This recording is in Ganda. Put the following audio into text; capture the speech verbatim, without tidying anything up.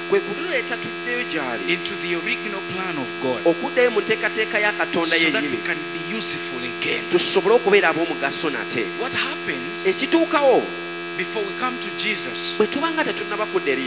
kwe kuleeta tuddeyo gy'ali into the original plan of God, okuddayo mu nteekateeka ya Katonda so that we yennyini can be useful again. tusobole okubeera ab'omugaso nate What happens ekituukawo before we come to Jesus bwe tuba nga tetunnaba kudda eri